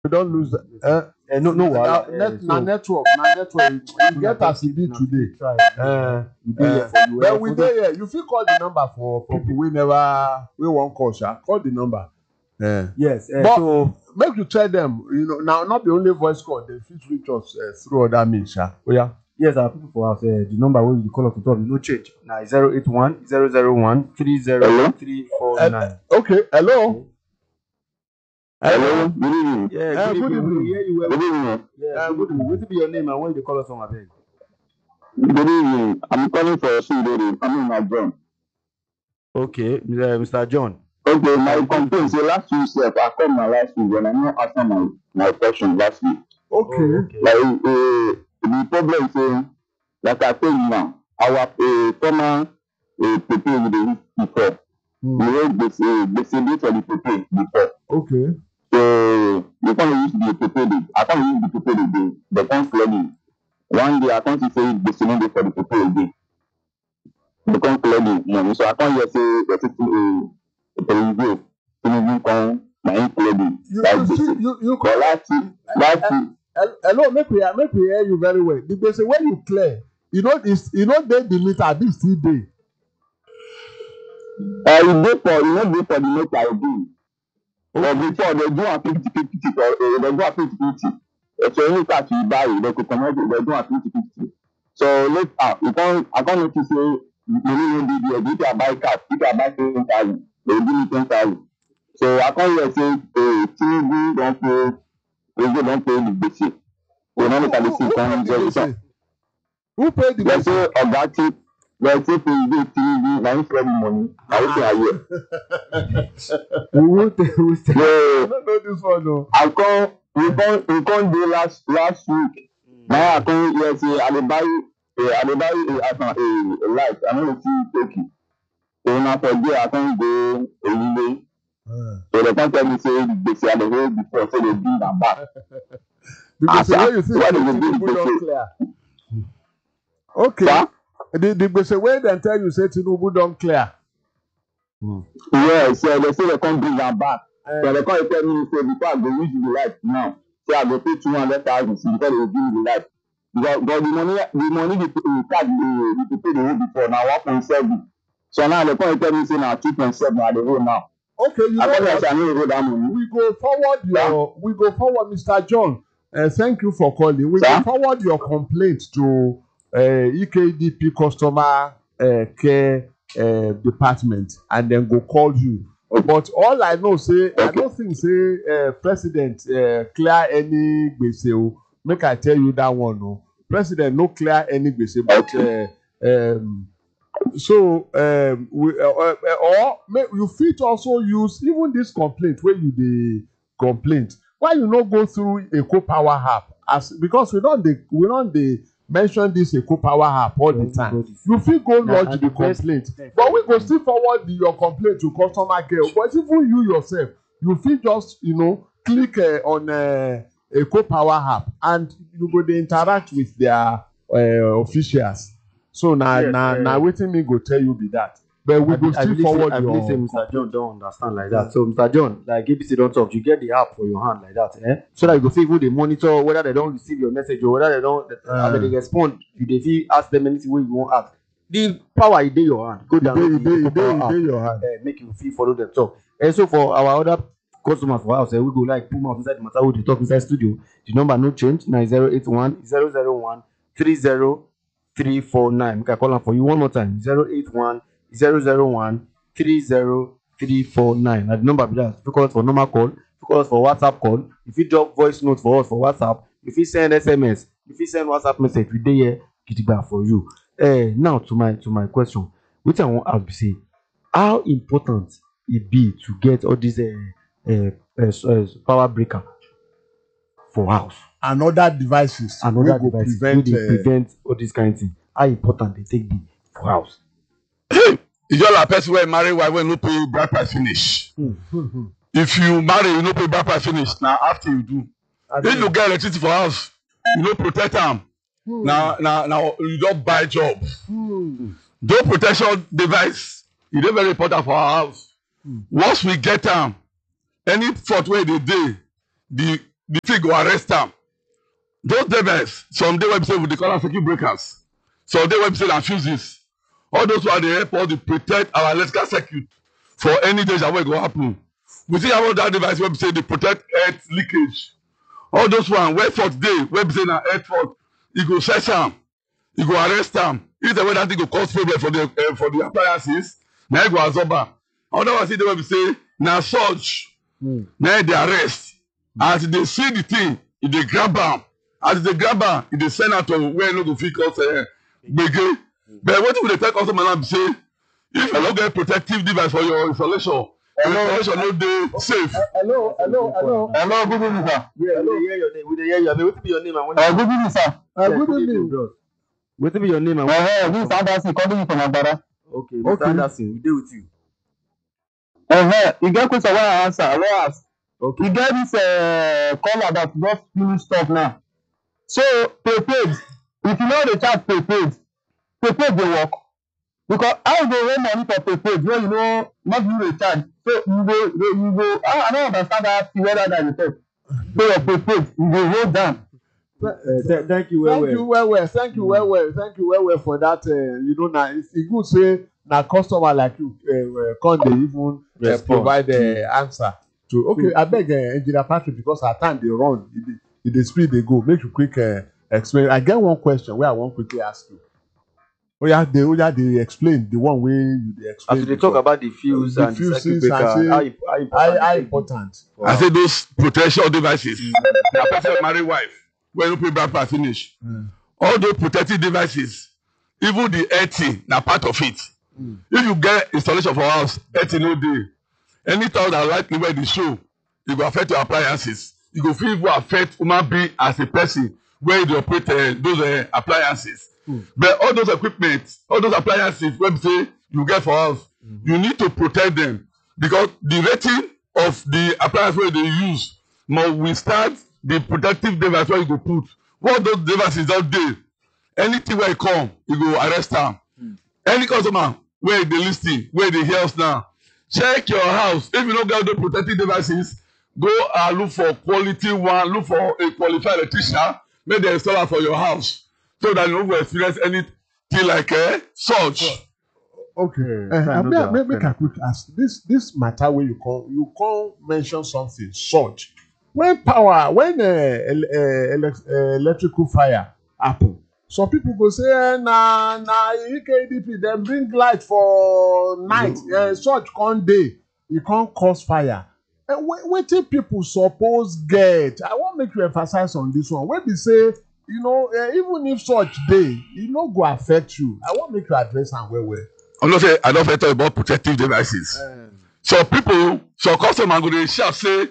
we don't lose. No, Network. You get as e be today. But we dey here. You fit call the number for people we won't call. Call the number. Yes. But So make you tell them. Now not the only voice call. They fit reach us through other means. Oh yeah. yes, our people for us. The number wey you call us to talk no change. Now 081-001-30349. Okay. Hello. Hello, good evening. Yeah, good evening. We hear you well. Good evening. Yeah, good evening. What be your name and where you call us from, abeg? Good evening. I'm calling for Sudori. I'm in John. Okay, Mr. John. Okay, my complaint say last week, sir, I called my last week and I'm not answering my question last week. Okay. Like the problem is saying, like I told you now, our former people with the before. We had this for the people before. Okay. So you can't use the people. I can't use the people again. They can't clear it. One day I can't say the same for the people again. They can't clear the money. So I can't just say the people review. You can my clear it. Hello, make we hear you very well. Because when you clear, they the meter this still day. You go for the meter I do. But before they do a 50-50 or they do a 50-50. So any car you buy, they could come out, they do a 50-50. So later, I can't let you say, you need to buy car, you can buy 10,000, they give me 10,000. So I can't let say, TV don't pay the basic. So now look at the system. Who paid the basic? Let's say, about it. Let's say TV, now you spend money. I will say a year. I don't know this one, no. We can't do last week. Now I can't yes say I buy a light. I don't see Turkey. So now for there I can't go anyway. So they can't tell me say they say the way before so they do that back. Because the way you think Tinubu don't clear. Okay. Sir? The way they tell you say Tinubu don't clear. Yeah, so they say they can't bring them back. So they can't tell me say before I go use the light now. So I go pay 200,000 before they will give me the light. But the money they pay the way before now 1.7. So now they can't tell me say now 2.7 at the road now. Okay, you know what? We go forward, Mr. John. Thank you for calling. We go forward your complaint to EKDP customer care department and then go call you. But all I know say I don't think say president clear any gbese. Make I tell you that one. No, president no clear any gbese. But you fit also use even this complaint wey you dey complaint. Why you no go through Eco Power app because we don dey mention this Eco Power app all the time. You fit go lodge the complaint, but we go still forward your complaint to customer care. But even you yourself, you fit just click on Eco Power app and you go dey interact with their officials. So now wetin me go tell you be that. But we go still forward your. I believe Mr. John don't understand like that. So Mr. John, like ABC don't talk, you get the app for your hand like that, so that you go see even they monitor whether they don't receive your message or whether they don't how they respond. You dey fit ask them anything wey you wan ask. The power is in your hand. Go down. Your hand. Make you feel follow them talk. And so for our other customers for house, we go like put mouth inside the matter wey dey talk inside studio. The number no change. 081-001-30349. Make I call am for you one more time. 081-001-30349. Now the number be that. If you call us for normal call, if you call us for WhatsApp call, if you drop voice note for us for WhatsApp, if you send SMS, if you send WhatsApp message, we dey here gidigba for you. Now to my question, which I want to ask, say, how important it be to get all these power breaker for house and other devices prevent all this kind of thing? How important they take be for house? It's just like person wey marry wife wey no pay bride price finish. If you marry, you no pay bride price finish. Now after you do, if you get electricity for house, you no protect am. Now you don't buy job. Door protection device is very important for our house. Once we get am, any fault wey dey, the the thing go arrest them. Those devices, some day website they call them circuit breakers. Some day website and fuses. All those ones they help us to protect our electrical circuit for any danger wey go happen. We see how that device website they protect earth leakage. All those ones wey fault dey website na earth fault, e go search am, e go arrest am. If the way that thing go cause problem for the appliances, na e go absorb am. Other ones see the website na surge, na e dey arrest. As they see the thing, e dey grab am. As they grab am, e dey send am to where e no go fit cause gbege. But wetin we dey tell customer now be say, if you no get protective device for your installation, your installation no dey safe. Hello, good evening, sir. We dey hear your name. We dey hear you. Wetin be your name and Good evening, sir. Good evening. Wetin be your name and This is Anderson calling from Agbara. Okay, Mr. Anderson, we dey with you. You get question wey I answer, I wan ask. Okay. You get this caller that just finish talk now. So prepaid, if you no dey charge prepaid dey work. Because how you go run money for prepaid when you no not you dey charge? So you go I don't understand that whether that dey talk. So your prepaid you go hold down. Thank you well. Thank you well well for that. You know, now it's good say na customer like you come dey even provide the answer to. Okay, I beg Engineer Patrick, because our time dey run, e dey speed dey go. Make you quick explain. I get one question wey I wan quickly ask you. Oya dey explain the one wey you dey explain. As we dey talk about the fuse and the circuit breaker, how important. I say those protection devices. Na person marry wife wey no pay bride price finish. All those protective devices, even the earthing na part of it. If you get installation for house, earthing no dey. Anytime that light wey dey show, e go affect your appliances. E go fit even affect human being as a person wey dey operate those appliances. But all those equipment, all those appliances wey be say you get for house, you need to protect them, because the rating of the appliance wey dey use must withstand the protective device wey you go put. Once those devices don dey, anything wey come, you go arrest am. Any customer wey dey lis ten, wey dey hear us now, check your house. If you no get those protective devices, go and look for quality one, look for a qualified electrician, make dem install am for your house, so that you no go experience anything like surge. Okay. Make I quick ask. This matter where you call mention something surge. When electrical fire happen, some people go say na EKDP dem bring light for night, surge come dey, e come cause fire. Wetin people suppose get? I wan make you emphasize on this one. Wey be say, you know, even if surge dey, e no go affect you. I wan make you address am well well. I don talk about protective devices. Some people, some customer go dey shout say,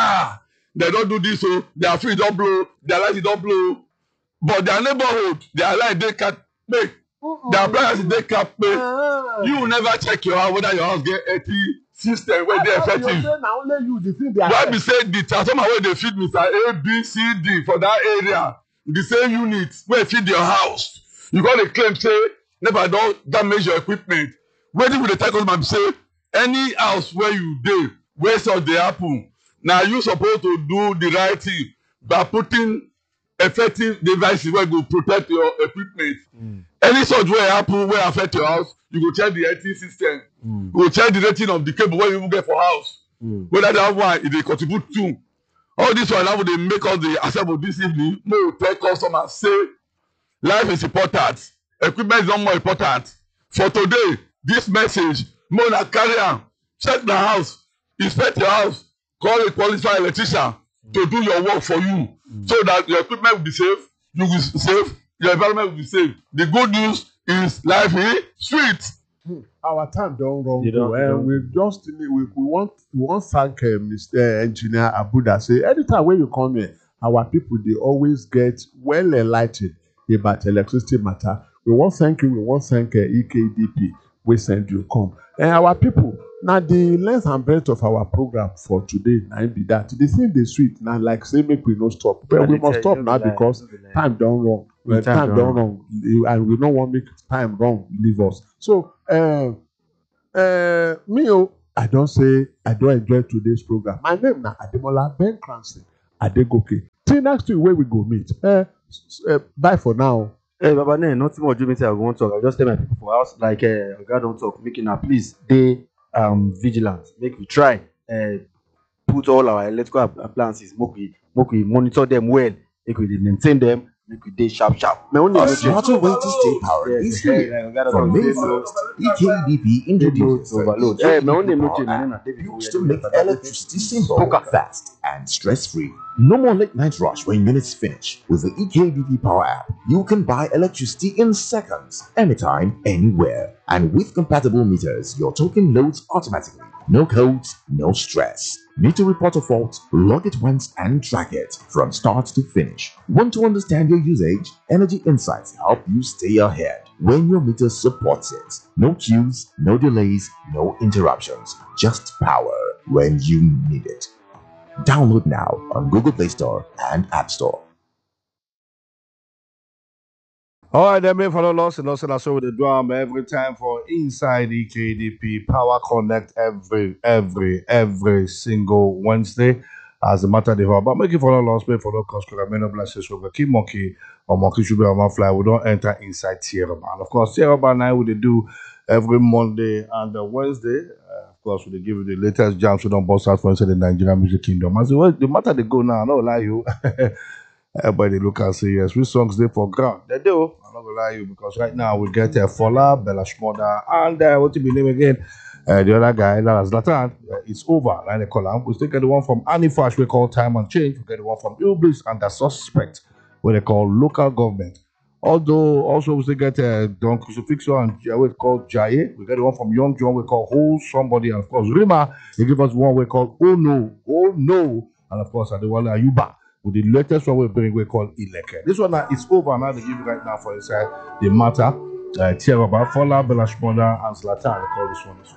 they don do this, so their fuse don blow, their light don blow, but their neighborhood, their light dey kampe, their appliance dey kampe. You never check your house whether your house get earthy system wey dey effective. Why be say the transformer wey dey feed Mr. A, B, C, D for that area, the same unit wey feed your house, you go dey claim say never don damage your equipment. Wetin we dey tell customer be say, any house where you dey, where surge dey happen, na you suppose to do the right thing by putting effective devices wey go protect your equipment. Any surge wey happen wey affect your house, you go check the earthing system. You go check the rating of the cable wey you even get for house, whether that one e dey contribute to. All this one now dey make us dey assemble this evening. Make we tell customers say life is important, equipment is not more important. For today, this message, make una carry am, check the house, inspect your house, call a qualified electrician to do your work for you, so that your equipment will be safe, you will be safe, your environment will be safe. The good news is life is sweet. Our time don run go, and we want thank Mr. Engineer Abuda. Say anytime when you come here, our people they always get well enlightened about electricity matter. We want thank you. We want thank EKDP. We send you come, and our people. Now the length and breadth of our program for today, na be that. The thing dey sweet now, like say make we no stop, but we must stop now because time don run. Time don run, and we no want make time run leave us. So me, I don't say I don't enjoy today's program. My name na Ademola Ben Cranston. Adegoke. Till next week where we go meet. Bye for now. Hey, Baba, nothing more. You say I won't talk. I just tell my people for house like, God don't talk. Making now, please, they vigilant. Make we try. Put all our electrical appliances. Make we monitor them well. Make we maintain them. Make we dey sharp. A smarter way to stay powered is here. From May 1st, EKDP introduces overload. used to make electricity simple, fast, and stress-free. No more late-night rush when units finish. With the EKDP Power app, you can buy electricity in seconds, anytime, anywhere. And with compatible meters, your token loads automatically. No codes, no stress. Need to report a fault? Log it once and track it from start to finish. Want to understand your usage? Energy Insights help you stay ahead when your meter supports it. No queues, no delays, no interruptions. Just power when you need it. Download now on Google Play Store and App Store. All right, then, me follow us and also that's with the drum every time for Inside EKDP Power Connect every single Wednesday. As a matter of but make it follow us, pay follow us because I may not bless you. So keep monkey or monkey should be on my fly. We don't enter inside Tierra Bar. Of course, Tierra Bar now we do every Monday and Wednesday. Of course, we give you the latest jams. We don't bust out for inside the Nigerian music kingdom. As the matter they go now, I don't lie you. Everybody look and say yes, which songs they for ground? They do. I'm not gonna lie you because right now we get Fola, Bella Shmoda, and what to be name again? The other guy, that's Zlatan. It's over. Like they call him. We still get the one from Anifash we call Time and Change. We get the one from Ublis and The Suspect, where they call Local Government. Although also we still get Don Crucifixo and we call Jaye. We get the one from Young John we call Hold Somebody, and of course Rima. They give us one we call Oh No, and of course the one Ayuba. With the latest one we bring we call Ileke. This one is over now. They give you right now for inside the matter. Tierra Bar, Fola, Bella Shmoda, and Zlatan. They call this one.